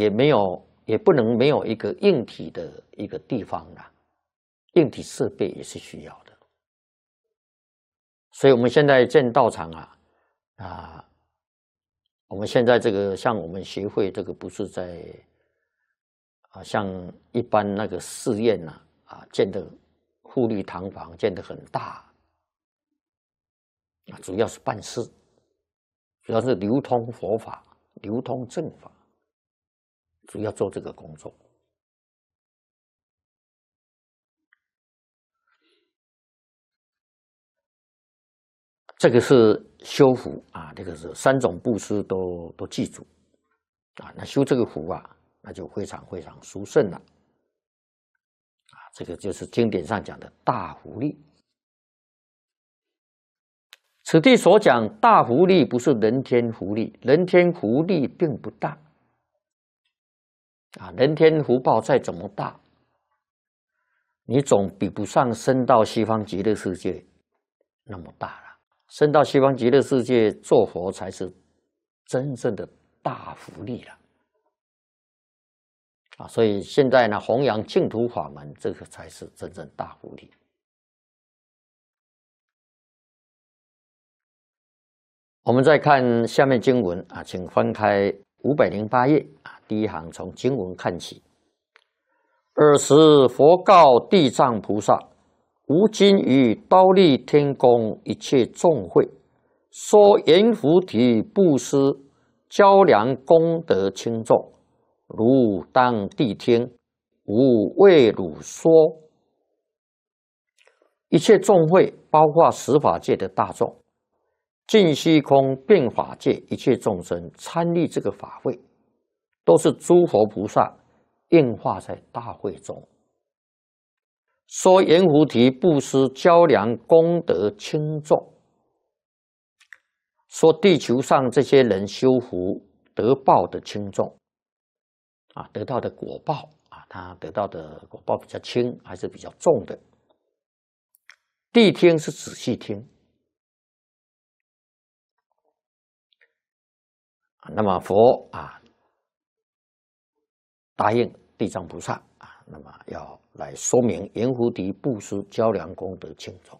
也不能没有一个硬体的一个地方啦，硬体设备也是需要的。所以我们现在建道场我们现在这个像我们协会这个不是在像一般那个寺院建的富丽堂皇，建得很大主要是办事，主要是流通佛法、流通正法，主要做这个工作。这个是修福这个是3种布施都记住那修这个福那就非常非常殊胜了这个就是经典上讲的大福利。此地所讲大福利不是人天福利，人天福利并不大人天福报再怎么大，你总比不上升到西方极乐世界那么大了。升到西方极乐世界做佛才是真正的大福利了所以现在呢，弘扬净土法门，这个才是真正大福利。我们再看下面经文请翻开508页第一行，从经文看起。尔时佛告地藏菩萨：吾今于忉利天宫一切众会，说阎浮提布施较量功德轻重，汝当谛听，吾为汝说。一切众会包括十法界的大众，尽虚空遍法界一切众生参历这个法会，都是诸佛菩萨应化在大会中，说阎浮提布施较量功德轻重，说地球上这些人修福得报的轻重得到的果报他得到的果报比较轻还是比较重的。谛听是仔细听那么佛答应地藏菩萨那么要来说明阎浮提布施较量功德轻重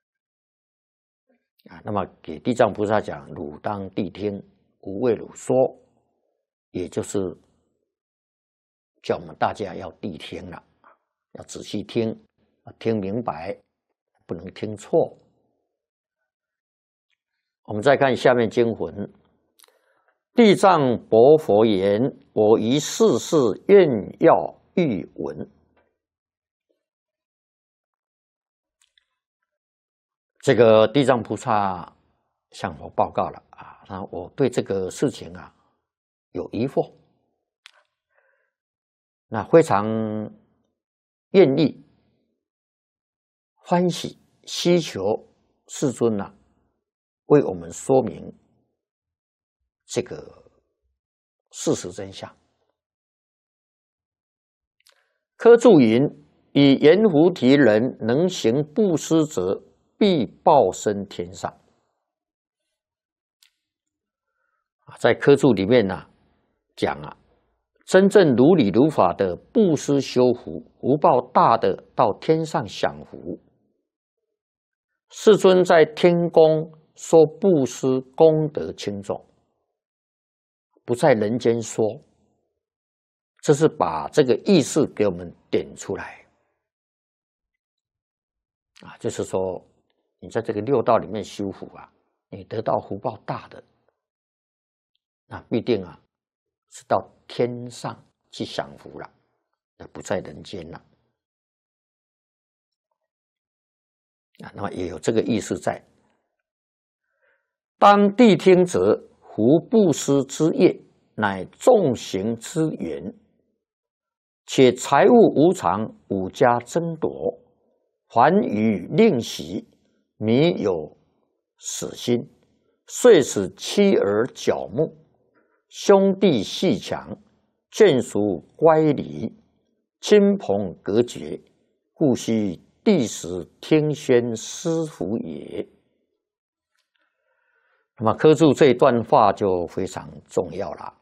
那么给地藏菩萨讲：汝当谛听，吾为汝说，也就是叫我们大家要谛听了，要仔细听，听明白，不能听错。我们再看下面经文：地藏薄佛言：我于世事愿要欲闻。这个地藏菩萨向佛报告了那我对这个事情有疑惑，那非常愿意欢喜希求世尊为我们说明这个事实真相。科注云：以阎浮提人能行布施者，必报生天上。在科注里面讲真正如理如法的布施修福，福报大的到天上享福。世尊在天宫说布施功德轻重，不在人间说，这是把这个意思给我们点出来就是说你在这个六道里面修福你得到福报大的，那必定是到天上去享福了，不在人间了那么也有这个意思在。当谛听者，福布施之业，乃众行之源，且财物无常，五家争夺，凡与令习，迷有死心，遂使妻儿角目，兄弟戏强，眷属乖离，亲朋隔绝，故须地时听宣施福也。那么科注这一段话就非常重要了